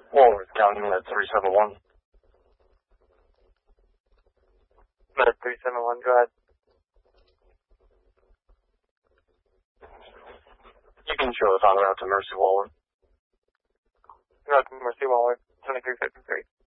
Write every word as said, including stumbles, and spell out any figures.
Walworth County, med three seven one. Med three seven one, go ahead. You can show us on route to Mercy Walworth. Route to Mercy Walworth, twenty-three fifty-three.